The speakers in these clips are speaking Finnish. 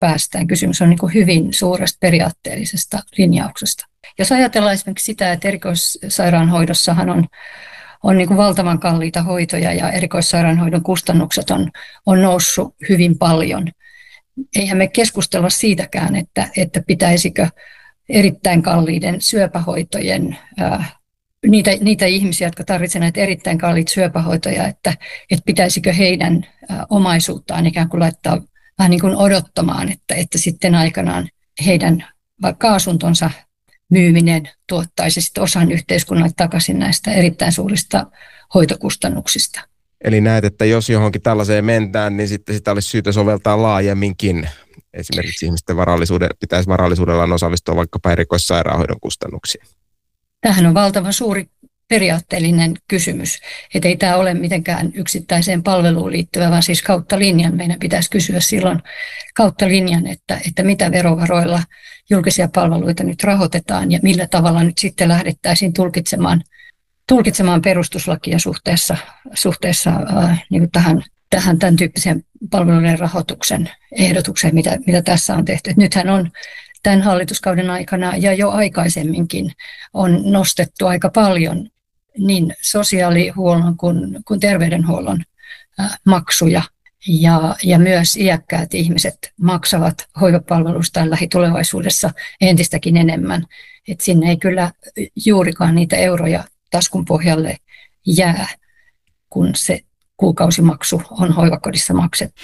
päästään. Kysymys on niin kuin hyvin suuresta periaatteellisesta linjauksesta. Jos ajatellaan esimerkiksi sitä, että erikoissairaanhoidossahan on niin kuin valtavan kalliita hoitoja ja erikoissairaanhoidon kustannukset on noussut hyvin paljon. Eihän me keskustella siitäkään, että pitäisikö erittäin kalliiden syöpähoitojen, niitä ihmisiä, jotka tarvitsevat näitä erittäin kalliita syöpähoitoja, että pitäisikö heidän omaisuuttaan ikään kuin laittaa vähän niin kuin odottamaan, että sitten aikanaan heidän vaikka asuntonsa myyminen tuottaisi sitten osan yhteiskunnalle takaisin näistä erittäin suurista hoitokustannuksista. Eli näet, että jos johonkin tällaiseen mentään, niin sitten sitä olisi syytä soveltaa laajemminkin. Esimerkiksi ihmisten pitäisi varallisuudellaan osallistua vaikkapa erikoissairaanhoidon kustannuksiin. Tämähän on valtavan suuri periaatteellinen kysymys. Että ei tämä ole mitenkään yksittäiseen palveluun liittyvä, vaan siis kautta linjan. Meidän pitäisi kysyä silloin kautta linjan, että mitä verovaroilla julkisia palveluita nyt rahoitetaan ja millä tavalla nyt sitten lähdettäisiin tulkitsemaan perustuslakia suhteessa niin kuin tähän tämän tyyppiseen palveluiden rahoituksen ehdotukseen, mitä tässä on tehty. Et nythän on tämän hallituskauden aikana ja jo aikaisemminkin on nostettu aika paljon niin sosiaalihuollon kuin terveydenhuollon maksuja. Ja myös iäkkäät ihmiset maksavat hoivapalveluistaan lähitulevaisuudessa entistäkin enemmän. Et sinne ei kyllä juurikaan niitä euroja taskun pohjalle jää, kun se kuukausimaksu on hoivakodissa maksettu.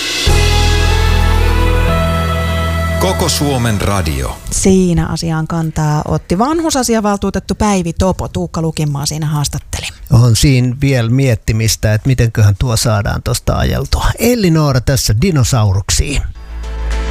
Koko Suomen radio. Siinä asiaan kantaa otti vanhusasiavaltuutettu Päivi Topo. Tuukka Lukinmaa siinä haastatteli. On siinä vielä miettimistä, että mitenköhän tuo saadaan tuosta ajeltua. Elli Noora tässä Dinosauruksiin.